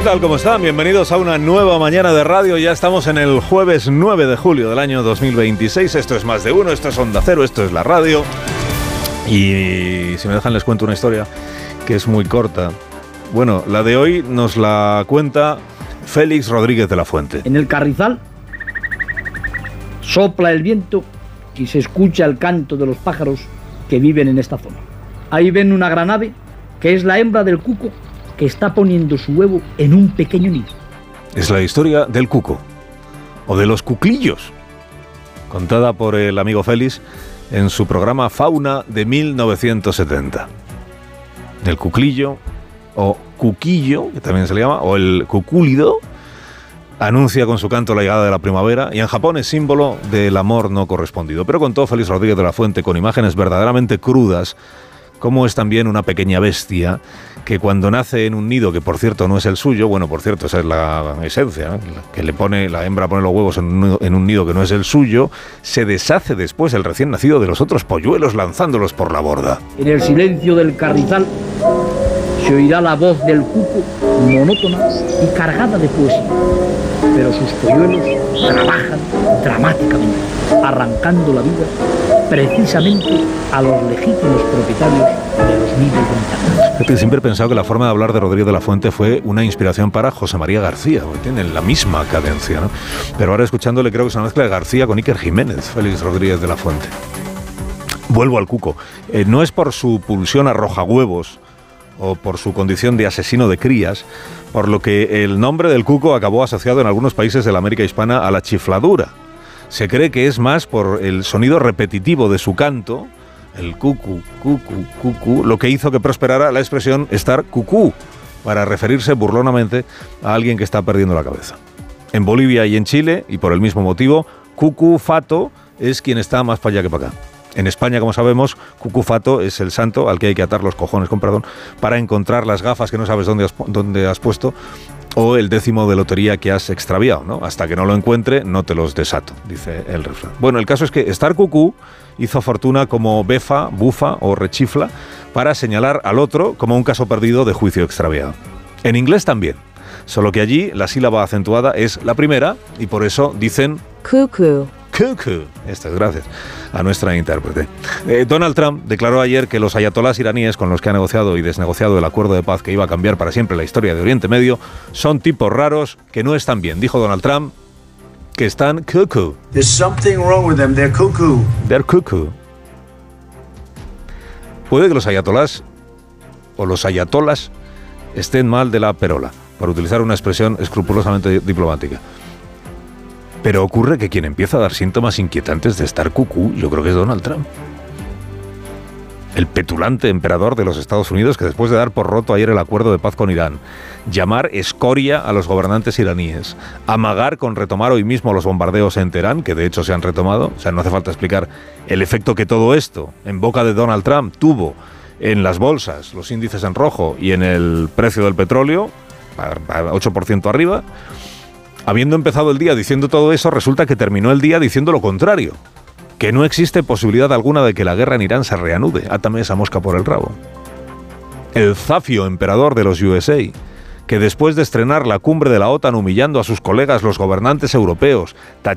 tal? ¿Cómo están? Bienvenidos a una nueva mañana de radio. Ya estamos en el jueves 9 de julio del año 2026. Esto es Más de Uno, esto es Onda Cero, esto es la radio. Y si me dejan les cuento una historia que es muy corta. Bueno, la de hoy nos la cuenta Félix Rodríguez de la Fuente. En el Carrizal sopla el viento y se escucha el canto de los pájaros que viven en esta zona. Ahí ven una gran ave que es la hembra del cuco que está poniendo su huevo en un pequeño nido. Es la historia del cuco, o de los cuclillos, contada por el amigo Félix en su programa Fauna de 1970. El cuclillo, o cuquillo, que también se le llama, o el cucúlido, anuncia con su canto la llegada de la primavera y en Japón es símbolo del amor no correspondido. Pero contó Félix Rodríguez de la Fuente con imágenes verdaderamente crudas, como es también una pequeña bestia que cuando nace en un nido, que por cierto no es el suyo, bueno, por cierto, esa es la esencia, ¿no? Que la hembra pone los huevos en un nido que no es el suyo, se deshace después el recién nacido de los otros polluelos lanzándolos por la borda. En el silencio del Carrizal se oirá la voz del cuco monótona y cargada de poesía, pero sus polluelos trabajan dramáticamente, arrancando la vida precisamente a los legítimos propietarios de los nidos ventanas. Siempre he pensado que la forma de hablar de Rodríguez de la Fuente fue una inspiración para José María García, porque tienen la misma cadencia, ¿no? Pero ahora escuchándole creo que es una mezcla de García con Iker Jiménez, Félix Rodríguez de la Fuente. Vuelvo al cuco. No es por su pulsión arrojahuevos o por su condición de asesino de crías, por lo que el nombre del cuco acabó asociado en algunos países de la América hispana a la chifladura. Se cree que es más por el sonido repetitivo de su canto, el cucu, cucu, cucu, lo que hizo que prosperara la expresión estar cucú, para referirse burlonamente a alguien que está perdiendo la cabeza. En Bolivia y en Chile, y por el mismo motivo, cucu fato es quien está más para allá que para acá. En España, como sabemos, cucufato es el santo al que hay que atar los cojones, con perdón, para encontrar las gafas que no sabes dónde has puesto, o el décimo de lotería que has extraviado, ¿no? Hasta que no lo encuentre, no te los desato, dice el refrán. Bueno, el caso es que estar cucú hizo fortuna como befa, bufa o rechifla para señalar al otro como un caso perdido de juicio extraviado. En inglés también, solo que allí la sílaba acentuada es la primera y por eso dicen cuckoo. Cuckoo. Esto es gracias a nuestra intérprete. Donald Trump declaró ayer que los ayatolás iraníes con los que ha negociado y desnegociado el acuerdo de paz que iba a cambiar para siempre la historia de Oriente Medio son tipos raros que no están bien. Dijo Donald Trump que están cuckoo. There's something wrong with them. They're cuckoo. They're cuckoo. Puede que los ayatolás o los ayatolas estén mal de la perola, por utilizar una expresión escrupulosamente diplomática. Pero ocurre que quien empieza a dar síntomas inquietantes de estar cucú, yo creo que es Donald Trump. El petulante emperador de los Estados Unidos que después de dar por roto ayer el acuerdo de paz con Irán, llamar escoria a los gobernantes iraníes, amagar con retomar hoy mismo los bombardeos en Teherán, que de hecho se han retomado, o sea, no hace falta explicar el efecto que todo esto, en boca de Donald Trump, tuvo en las bolsas, los índices en rojo y en el precio del petróleo, a 8% arriba. Habiendo empezado el día diciendo todo eso, resulta que terminó el día diciendo lo contrario, que no existe posibilidad alguna de que la guerra en Irán se reanude. Átame esa mosca por el rabo. El zafio emperador de los USA, que después de estrenar la cumbre de la OTAN humillando a sus colegas los gobernantes europeos,